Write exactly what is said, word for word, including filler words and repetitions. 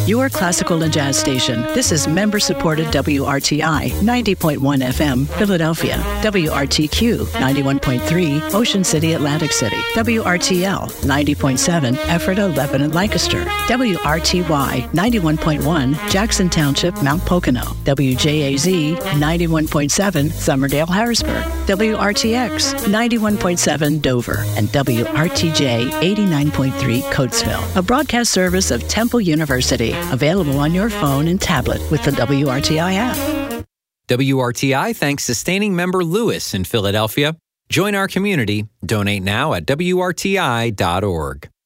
your classical and jazz station. This is member-supported W R T I ninety point one F M, Philadelphia. W R T Q ninety-one point three, Ocean City, Atlantic City. W R T L ninety point seven, Ephrata, Lebanon, Lancaster. W R T Y ninety-one point one, Jackson Township, Mount Pocono. W J A Z ninety-one point seven, Summerdale, Harrisburg. W R T X ninety-one point seven, Dover. And W R T J eighty-nine point three, Coatesville. A broadcast service of Temple University. Available on your phone and tablet with the W R T I app. W R T I thanks sustaining member Lewis in Philadelphia. Join our community. Donate now at W R T I dot org.